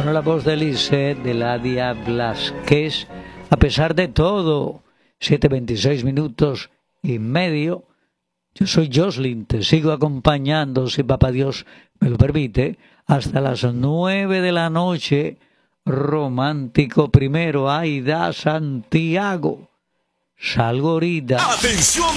Con la voz de Lisette, de Ladia Blasquez. A pesar de todo, 7:26 minutos y medio. Yo soy Jocelyn, te sigo acompañando, si papá Dios me lo permite, hasta las 9 de la noche. Romántico primero, Aida Santiago. Salgo ahorita. ¡Atención!